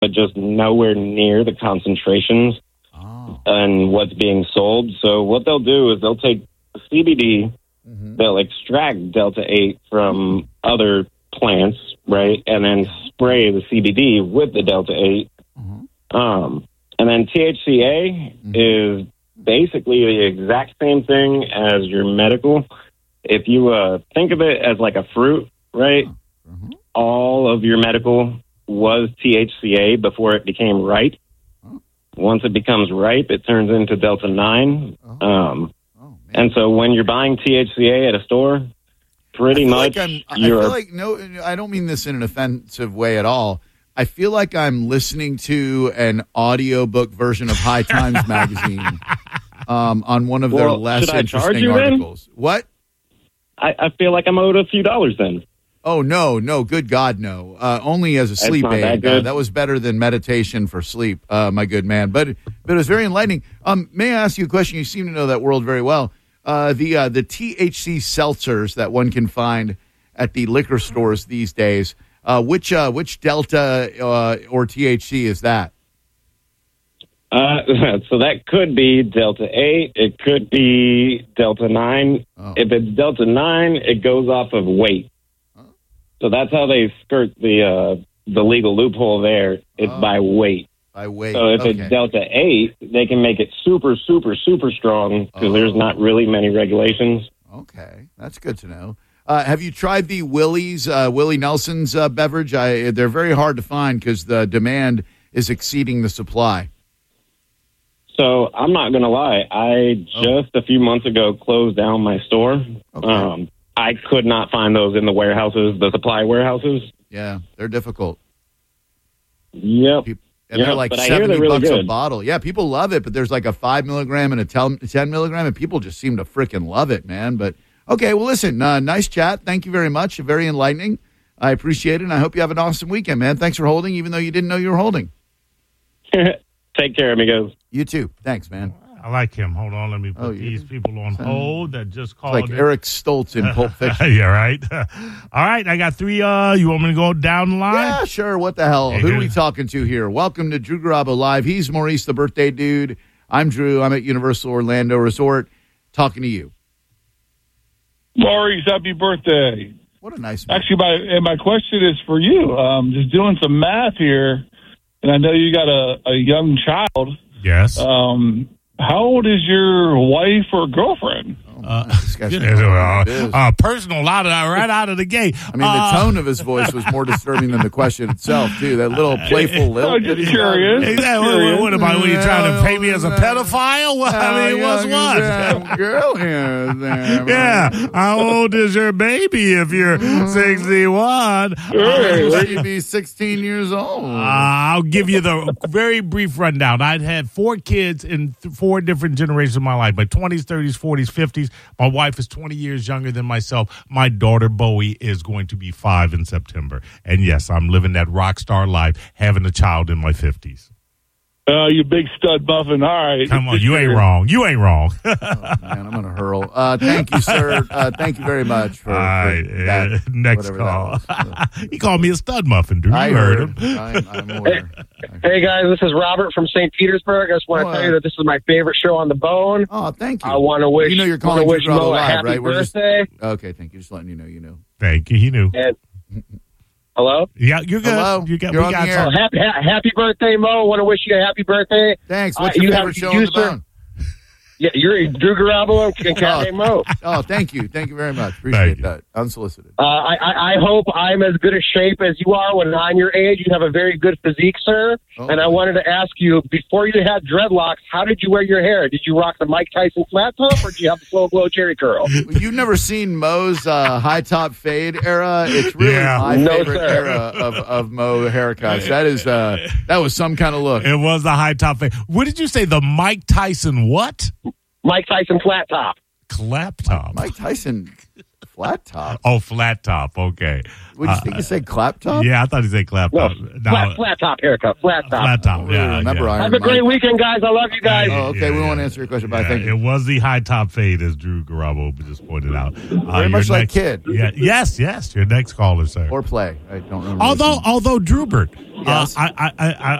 but just nowhere near the concentrations and what's being sold. So what they'll do is they'll take CBD, they'll extract Delta-8 from other plants, right, and then spray the CBD with the Delta-8. And then THCA is basically the exact same thing as your medical. If you think of it as like a fruit, right, all of your medical was THCA before it became ripe. Once it becomes ripe, it turns into Delta-9. And so when you're buying THCA at a store, pretty much I feel like, no, I don't mean this in an offensive way at all. I feel like I'm listening to an audiobook version of High Times magazine on one of their less interesting articles. Then? What? I feel like I'm owed a few dollars then. Oh, no, good God, no. Only as a sleep aid. That was better than meditation for sleep, my good man. But it was very enlightening. May I ask you a question? You seem to know that world very well. The THC seltzers that one can find at the liquor stores these days, which Delta or THC is that? So that could be Delta-8. It could be Delta-9. If it's Delta-9, it goes off of weight. So that's how they skirt the legal loophole there. It's by weight. By weight. So if it's Delta-8, they can make it super, super, super strong because there's not really many regulations. Okay, that's good to know. Have you tried the Willie Nelson's beverage? They're very hard to find because the demand is exceeding the supply. So I'm not going to lie. I just a few months ago closed down my store. Okay. I could not find those in the warehouses, the supply warehouses. Yeah, they're difficult. Yep. They're like $70 really a bottle. Yeah, people love it, but there's like a 5 milligram and a 10 milligram, and people just seem to freaking love it, man. But, okay, well, listen, nice chat. Thank you very much. Very enlightening. I appreciate it, and I hope you have an awesome weekend, man. Thanks for holding, even though you didn't know you were holding. Take care, amigos. You too. Thanks, man. I like him. Hold on, let me put these people on hold that just called. It's like Eric Stoltz in Pulp Fiction. Yeah, right. All right, I got three. You want me to go down the line? Yeah, sure. What the hell? Who are we talking to here? Welcome to Drew Garabo Live. He's Maurice, the birthday dude. I'm Drew. I'm at Universal Orlando Resort talking to you. Maurice, happy birthday. What a nice man. Actually, my question is for you. Just doing some math here, and I know you got a young child. Yes. How old is your wife or girlfriend? Personal, right out of the gate. I mean, the tone of his voice was more disturbing than the question itself, too. That little playful lilt. I'm just curious. Exactly. What about when you trying to paint me as a pedophile? What's what? Girl here. Yeah. How old is your baby if you're 61? She'd be 16 years old. I'll give you the very brief rundown. I'd had 4 kids in 4 different generations of my life. My 20s, 30s, 40s, 50s. My wife is 20 years younger than myself. My daughter, Bowie, is going to be 5 in September. And yes, I'm living that rock star life, having a child in my 50s. You big stud muffin. All right. Come on, you ain't wrong. You ain't wrong. Oh, man, I'm going to hurl. Thank you, sir. Thank you very much for that. Next call. He called me a stud muffin, dude. You heard him. I'm aware. Hey, guys, this is Robert from St. Petersburg. I just want to tell you that this is my favorite show on the bone. Oh, thank you. I want to wish, you're calling Mo a happy right? birthday. Okay, thank you. Just letting you know you know. Thank you. He knew. Hello? Yeah, you're good. Hello? You're on the air. Happy birthday, Mo. I want to wish you a happy birthday. Thanks. What's your favorite show on the bone? Yeah, you're Drew Garabo and Cat Mo. Oh, thank you. Thank you very much. Appreciate that. Unsolicited. I hope I'm as good a shape as you are when I'm your age. You have a very good physique, sir. Oh. And I wanted to ask you, before you had dreadlocks, how did you wear your hair? Did you rock the Mike Tyson flat top, or did you have the slow glow cherry curl? You've never seen Mo's high top fade era? It's really my favorite era of Mo haircuts. That was some kind of look. It was the high top fade. What did you say? The Mike Tyson what? Mike Tyson flat top. Clap top. Mike Tyson Flat top. Oh, flat top. Okay. Would you think you said clap top? Yeah, I thought he said clap top. Flat top haircut. Flat top. Flat top. Yeah. Remember, yeah. Have a great weekend, guys. I love you guys. Oh, okay. We won't answer your question, but thank you. It was the high top fade, as Drew Garabo just pointed out. Very much like Kid. Yeah. Yes. Your next caller, sir. Or play. I don't remember. Although Drewbert, yes. I